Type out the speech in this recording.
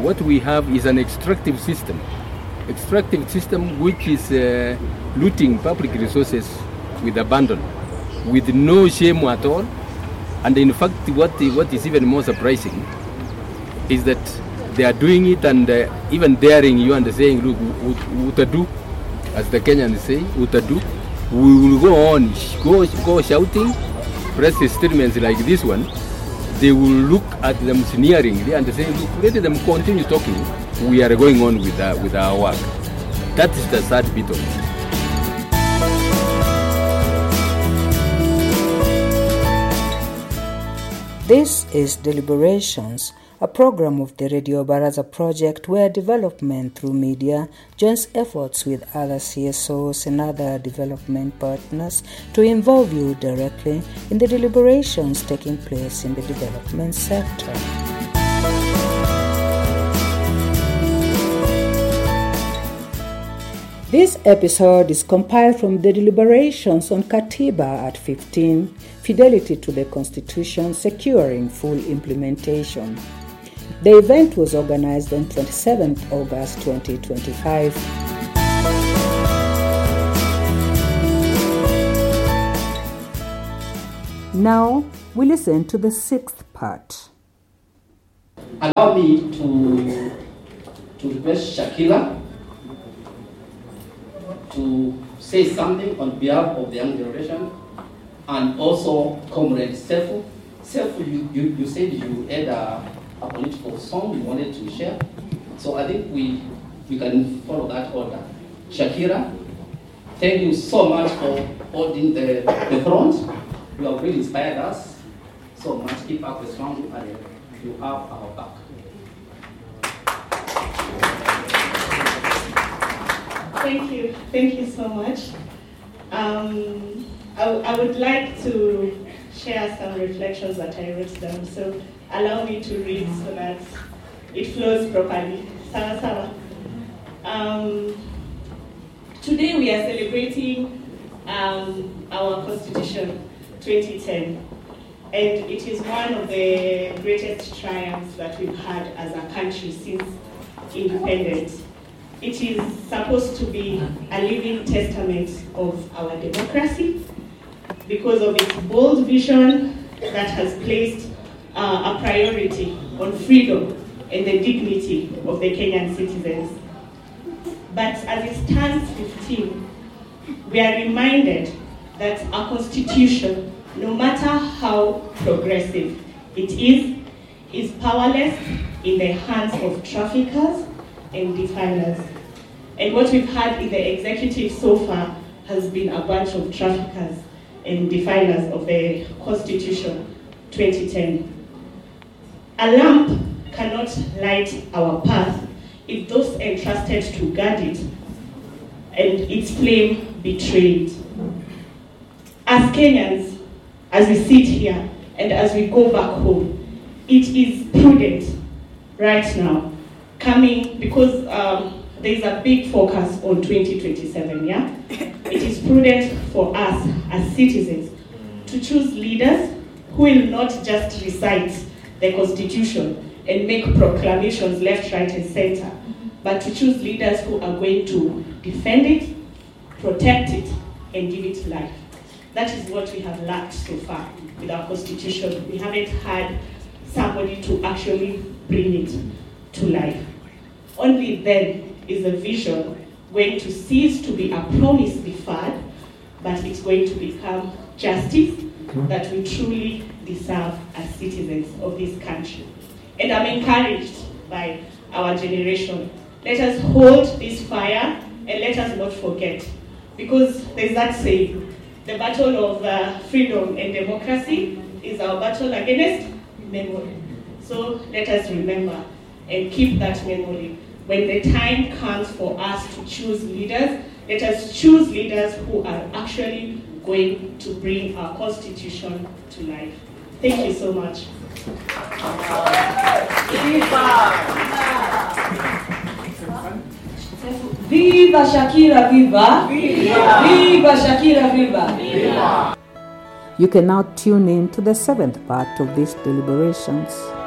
What we have is an extractive system which is looting public resources with abandon, with no shame at all. And in fact, what is even more surprising is that they are doing it and even daring you and saying, look, utadu, as the Kenyans say, utadu. We will go on, go shouting, press statements like this one. They will look at them sneeringly and say, look, let them continue talking. We are going on with our work. That is the sad bit of it. This is Deliberations, a program of the Radio Baraza project where development through media joins efforts with other CSOs and other development partners to involve you directly in the deliberations taking place in the development sector. This episode is compiled from the deliberations on Katiba at 15, Fidelity to the Constitution, Securing Full Implementation. The event was organized on 27th August 2025. Now, we listen to the sixth part. Allow me to request Shakila to say something on behalf of the young generation, and also Comrade Sefu. Sefu, you said you had a political song you wanted to share, so I think we can follow that order. Shakira, thank you so much for holding the front. You have really inspired us so much. Keep up the strong and you have our back. Thank you so much. I would like to share some reflections that I wrote down. So allow me to read so that it flows properly. Sawa sawa. Today we are celebrating our Constitution 2010, and it is one of the greatest triumphs that we've had as a country since independence. It is supposed to be a living testament of our democracy because of its bold vision that has placed a priority on freedom and the dignity of the Kenyan citizens. But as it stands 15, we are reminded that our constitution, no matter how progressive it is powerless in the hands of traffickers and defilers. And what we've had in the executive so far has been a bunch of traffickers and defilers of the Constitution 2010. A lamp cannot light our path if those entrusted to guard it and its flame betrayed. As Kenyans, as we sit here and as we go back home, it is prudent right now, coming because there is a big focus on 2027, yeah? It is prudent for us as citizens to choose leaders who will not just recite the Constitution and make proclamations left, right, and center, but to choose leaders who are going to defend it, protect it, and give it life. That is what we have lacked so far with our Constitution. We haven't had somebody to actually bring it to life. Only then is the vision going to cease to be a promise deferred, but it's going to become justice that we truly deserve as citizens of this country. And I'm encouraged by our generation. Let us hold this fire and let us not forget, because there's that saying, the battle of freedom and democracy is our battle against memory. So let us remember and keep that memory. When the time comes for us to choose leaders, let us choose leaders who are actually going to bring our Constitution to life. Thank you so much. Viva Shakira, viva! Viva! Viva Shakira, viva! Viva! You can now tune in to the seventh part of these deliberations.